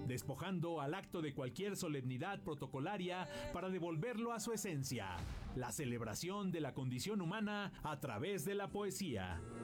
despojando al acto de cualquier solemnidad protocolaria para devolverlo a su esencia, la celebración de la condición humana a través de la poesía.